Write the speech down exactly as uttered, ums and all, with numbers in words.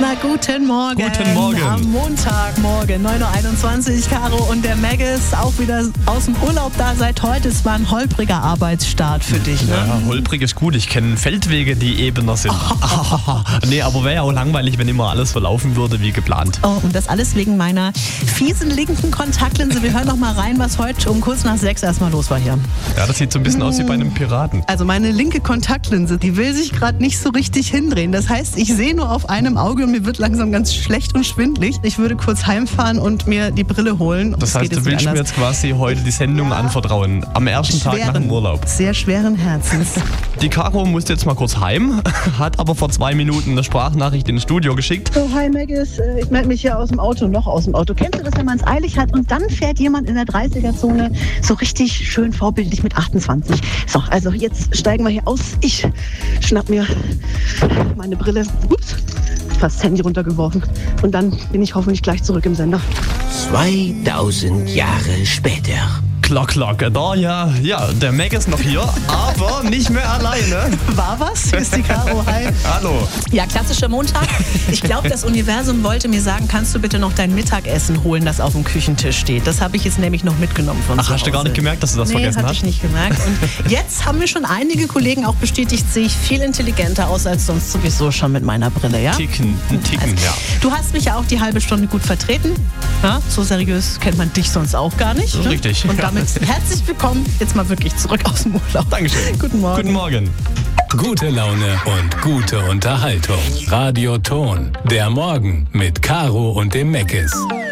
Na, guten Morgen. Guten Morgen. Am Montagmorgen, neun Uhr einundzwanzig, Caro und der Maggis auch wieder aus dem Urlaub da seit heute. Es war ein holpriger Arbeitsstart für dich, ne? Ja, holprig ist gut. Ich kenne Feldwege, die ebener sind. Nee, aber wäre ja auch langweilig, wenn immer alles verlaufen würde wie geplant. Oh, und das alles wegen meiner fiesen linken Kontaktlinse. Wir hören noch mal rein, was heute um kurz nach sechs erstmal los war hier. Ja, das sieht so ein bisschen aus wie bei einem Piraten. Also meine linke Kontaktlinse, die will sich gerade nicht so richtig hindrehen. Das heißt, ich sehe nur auf einem Auge und mir wird langsam ganz schlecht und schwindelig. Ich würde kurz heimfahren und mir die Brille holen. Das heißt, du willst mir jetzt quasi heute die Sendung anvertrauen. Am ersten Tag nach dem Urlaub. Sehr schweren Herzens. Die Caro musste jetzt mal kurz heim, hat aber vor zwei Minuten eine Sprachnachricht ins Studio geschickt. So, hi Maggis, ich melde mich hier aus dem Auto, noch aus dem Auto. Kennst du das, wenn man es eilig hat und dann fährt jemand in der dreißiger-Zone so richtig schön vorbildlich mit achtundzwanzig? So, also jetzt steigen wir hier aus. Ich schnapp mir meine Brille. Ups, fast das Handy runtergeworfen. Und dann bin ich hoffentlich gleich zurück im Sender. zweitausend Jahre später. Klock, klock. Da, ja, ja, der Meg ist noch hier, aber nicht mehr alleine. War was? Hier ist die Caro, hi. Hallo. Ja, klassischer Montag. Ich glaube, das Universum wollte mir sagen, kannst du bitte noch dein Mittagessen holen, das auf dem Küchentisch steht. Das habe ich jetzt nämlich noch mitgenommen von Ach, zu hast du Hause. gar nicht gemerkt, dass du das nee, vergessen hab hast? ich nicht gemerkt. Und jetzt haben mir schon einige Kollegen auch bestätigt, sehe ich viel intelligenter aus als sonst sowieso schon mit meiner Brille, ja? Ticken, ein Ticken, Also, ja. du hast mich ja auch die halbe Stunde gut vertreten. Ja, so seriös kennt man dich sonst auch gar nicht. Ne? Richtig. Und damit herzlich willkommen, jetzt mal wirklich zurück aus dem Urlaub. Dankeschön. Guten Morgen. Guten Morgen. Gute Laune und gute Unterhaltung. Radio Ton. Der Morgen mit Caro und dem Maggis.